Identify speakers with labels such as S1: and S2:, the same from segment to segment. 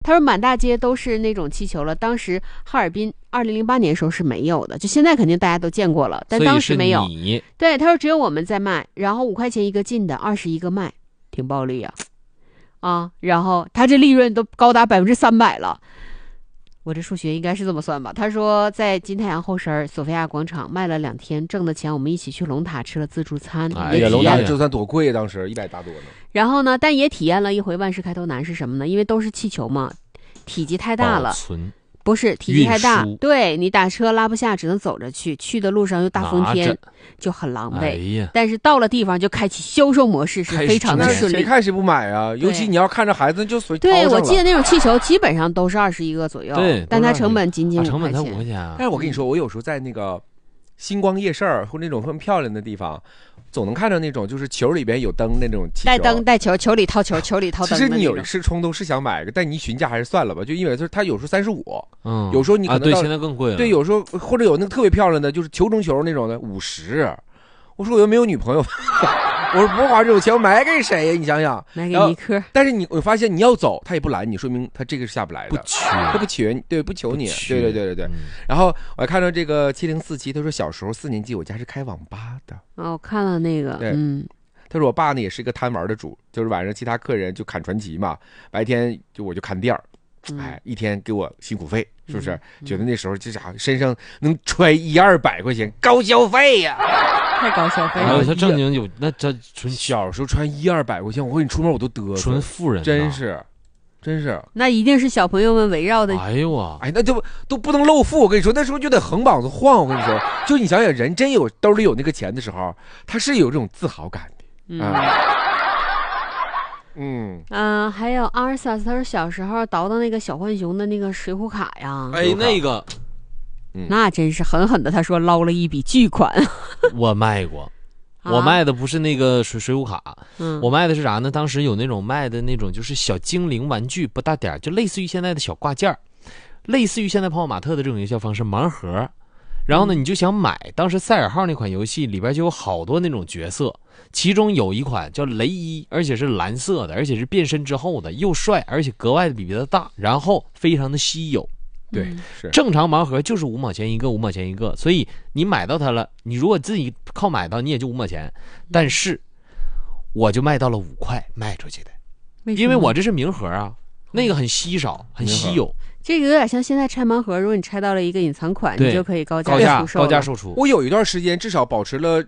S1: 他说满大街都是那种气球了，当时哈尔滨2008年时候是没有的，就现在肯定大家都见过了，但当时没有。对，他说只有我们在卖，然后5块钱一个进的，21个卖，挺暴利啊，然后他这利润都高达300%了。我这数学应该是这么算吧。他说在金太阳后身索菲亚广场卖了2天，挣的钱我们一起去龙塔吃了自助餐。
S2: 哎呀，龙塔自助餐多贵，当时100大多呢。
S1: 然后呢，但也体验了一回万事开头难是什么呢？因为都是气球嘛，体积太大了。不是体积太大，对，你打车拉不下，只能走着去，去的路上又大风天，就很狼狈。但是到了地方就开启销售模式，是非常的顺利。
S2: 谁看谁不买啊？尤其你要看着孩子就随
S1: 对，我记得那种气球基本上都是21个左右，对，但它成本仅仅5块钱。
S2: 但是我跟你说，我有时候在那个星光夜市或那种很漂亮的地方，总能看到那种就是球里边有灯那种气球，
S1: 带灯带球，球里掏球，球里掏灯。
S2: 其实你有是冲动是想买个，但你一询价还是算了吧，就因为它有时候35，有时候你可能
S3: 对现在更贵了，
S2: 对，有时候或者有那个特别漂亮的，就是球中球那种的50。我说我又没有女朋友，我说不花这种钱我买给谁呀？你想想，
S1: 买给尼克。
S2: 但是我发现你要走，他也不拦你，说明他这个是下不来的，他不缺，对，不求你，对。然后我还看到这个7047，他说小时候4年级我家是开网吧的。
S1: 哦，我看了那个，
S2: 他说我爸呢也是一个贪玩的主，就是晚上其他客人就砍传奇嘛，白天我就看店儿。一天给我辛苦费，是不是？觉得那时候这家伙身上能揣100-200块钱，高消费呀，
S1: 太高消费了。
S3: 他正经有那这纯
S2: 小时候穿100-200块钱，我跟你出门我都嘚瑟，
S3: 纯富人，
S2: 真是。
S1: 那一定是小朋友们围绕的。
S3: 哎呦啊，
S2: 那就都不能露富。我跟你说，那时候就得横膀子晃。我跟你说，就你想想，人真有兜里有那个钱的时候，他是有这种自豪感的。
S1: 还有阿尔萨斯，他说小时候倒腾那个小浣熊的那个水浒卡呀，
S3: 那个，
S1: 那真是狠狠的。他说捞了一笔巨款。
S3: 我卖过，我卖的不是那个水浒卡，我卖的是啥呢？当时有那种卖的那种就是小精灵玩具，不大点，就类似于现在的小挂件，类似于现在跑跑马特的这种营销方式，盲盒。然后呢，你就想买，当时赛尔号那款游戏里边就有好多那种角色，其中有一款叫雷伊，而且是蓝色的，而且是变身之后的，又帅，而且格外的比别的大，然后非常的稀有。
S2: 对，是
S3: 正常盲盒就是5毛钱一个，5毛钱一个，所以你买到它了，你如果自己靠买到，你也就5毛钱，但是我就卖到了5块卖出去的，因为我这是名盒啊，那个很稀少，很稀有。
S1: 这个有点像现在拆盲盒，如果你拆到了一个隐藏款，你就可以高价
S3: 售出。
S2: 我有一段时间至少保持了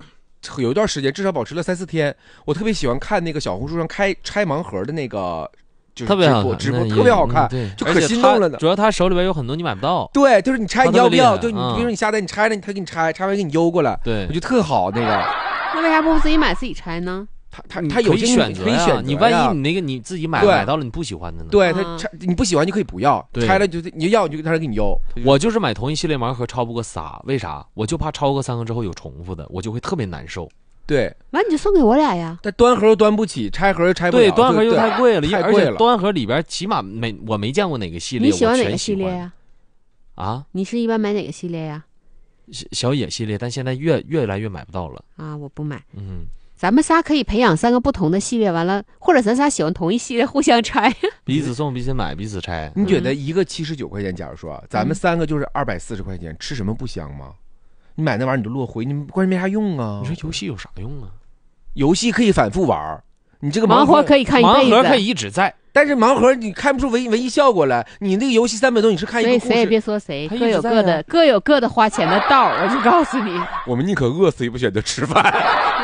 S2: 3-4天，我特别喜欢看那个小红书上拆盲盒的那个，就是
S3: 特别好看，
S2: 直播特别好看，就可心动了呢。
S3: 主要他手里边有很多你买不到，
S2: 对，就是你拆你要不要？对，你比如说你下单你拆了，他给你拆完给你邮过来，
S3: 对，
S2: 我觉得特好那个。
S1: 那为啥不自己买自己拆呢？
S2: 他有些
S3: 选择
S2: 呀，
S3: 你万一你那个你自己买到了你不喜欢的呢？
S2: 对，他拆你不喜欢你可以不要，拆了你要你就他给你邮。
S3: 我就是买同一系列盲盒超不过3，为啥？我就怕超过3个之后有重复的，我就会特别难受。
S2: 对，
S1: 完你就送给我俩呀。
S2: 但端盒又端不起，拆盒又拆不了。
S3: 对，端盒又太贵了，
S2: 太贵了。
S3: 而且端盒里边起码我没见过哪个系列。
S1: 你喜欢哪个系列呀？
S3: 啊？
S1: 你是一般买哪个系列呀？
S3: 小野系列，但现在越来越买不到了
S1: 啊！我不买。咱们仨可以培养3个不同的系列，完了，或者咱仨喜欢同一系列，互相拆，
S3: 彼此送，彼此买，彼此拆。
S2: 你觉得一个79块钱，假如说咱们3个就是240块钱，吃什么不香吗？你买那玩意儿你就落灰，你关键没啥用啊。
S3: 你说游戏有啥用啊？
S2: 游戏可以反复玩，你这个
S1: 盲盒可以看一辈子，
S3: 盲盒可以一直在，
S2: 但是盲盒你看不出文艺效果来。你那个游戏300多，你是看一个故事，
S1: 所以谁也别说谁，各有各的花钱的道儿。我就告诉你，
S2: 我们宁可饿死也不选择吃饭。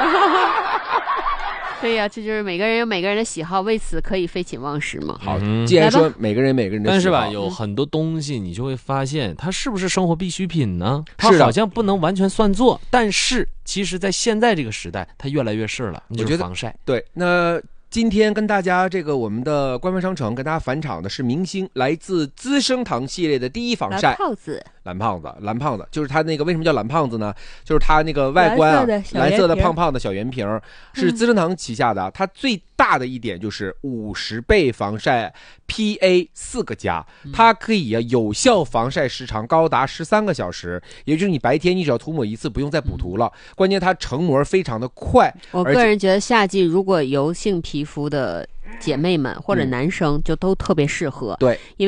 S1: 对呀，这就是每个人有每个人的喜好，为此可以废寝忘食嘛。
S2: 好，既然说每个人的喜好，
S3: 但是吧，有很多东西你就会发现，它是不是生活必需品呢？它好像不能完全算作，但是其实在现在这个时代，它越来越是了。
S2: 我觉得
S3: 防晒。
S2: 对，那今天跟大家这个我们的官方商城跟大家返场的是明星来自资生堂系列的第一防晒蓝胖子，就是他那个为什么叫蓝胖子呢？就是他那个外观啊，蓝色的胖胖的小圆瓶，是资生堂旗下的。它最大的一点就是50倍防晒 PA 4个加，它可以有效防晒时长高达13个小时，也就是你白天你只要涂抹一次，不用再补涂了。关键它成膜非常的快。
S1: 我个人觉得夏季如果油性皮肤的姐妹们或者男生就都特别适合。
S2: 对，
S1: 因